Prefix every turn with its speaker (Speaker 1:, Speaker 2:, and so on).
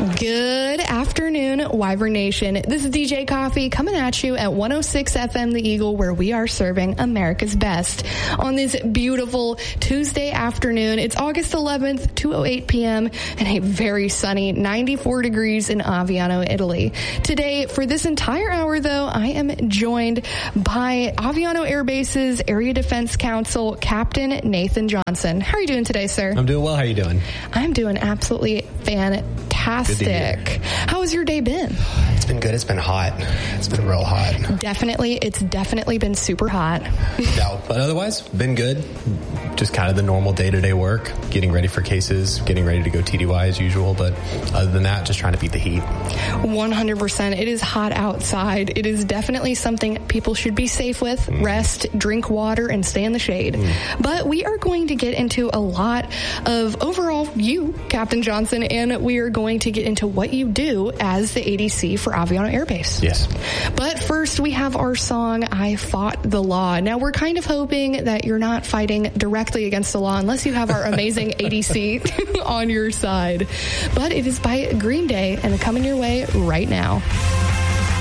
Speaker 1: Good afternoon, Wyvern Nation. This is DJ Coffee coming at you at 106 FM The Eagle, where we are serving America's best. On this beautiful Tuesday afternoon, it's August 11th, 2:08 p.m., and a very sunny 94 degrees in Aviano, Italy. Today, for this entire hour, though, I am joined by Aviano Air Base's Area Defense Council Captain Nathan Johnson. How are you doing today, sir?
Speaker 2: I'm doing well. How are you doing?
Speaker 1: I'm doing absolutely fantastic. How has your day been?
Speaker 2: It's been good. It's been hot. It's been real hot.
Speaker 1: It's definitely been super hot.
Speaker 2: No, but otherwise, been good. Just kind of the normal day-to-day work, getting ready for cases, getting ready to go TDY as usual. But other than that, just trying to beat the heat.
Speaker 1: 100%. It is hot outside. It is definitely something people should be safe with. Rest, drink water, and stay in the shade. But we are going to get into a lot of overall you, Captain Johnson, and we are going to get into what you do as the ADC for Aviano Air Base.
Speaker 2: Yes.
Speaker 1: But first, we have our song, I Fought the Law. Now, we're kind of hoping that you're not fighting directly against the law unless you have our amazing ADC on your side. But it is by Green Day, and coming your way right now.